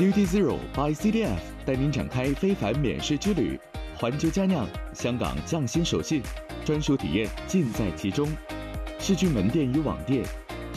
Duty Zero by CDF 带您展开非凡免税之旅，环球佳酿，香港匠心手信，专属体验尽在其中。世郡门店与网店